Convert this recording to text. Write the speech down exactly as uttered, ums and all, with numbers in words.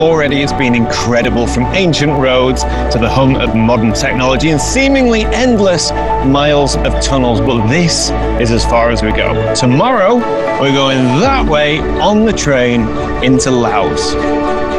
Already it's been incredible, from ancient roads to the hum of modern technology and seemingly endless miles of tunnels, but this is as far as we go. Tomorrow, we're going that way on the train into Laos.